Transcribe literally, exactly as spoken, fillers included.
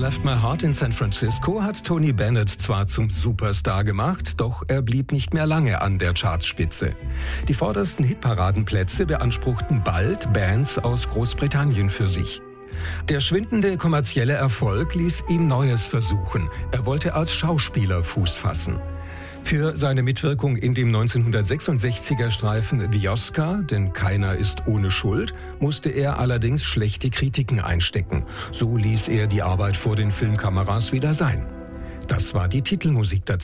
Left My Heart in San Francisco hat Tony Bennett zwar zum Superstar gemacht, doch er blieb nicht mehr lange an der Chartspitze. Die vordersten Hitparadenplätze beanspruchten bald Bands aus Großbritannien für sich. Der schwindende kommerzielle Erfolg ließ ihn Neues versuchen. Er wollte als Schauspieler Fuß fassen. Für seine Mitwirkung in dem neunzehnhundertsechsundsechziger Streifen The Oscar, denn keiner ist ohne Schuld, musste er allerdings schlechte Kritiken einstecken. So ließ er die Arbeit vor den Filmkameras wieder sein. Das war die Titelmusik dazu.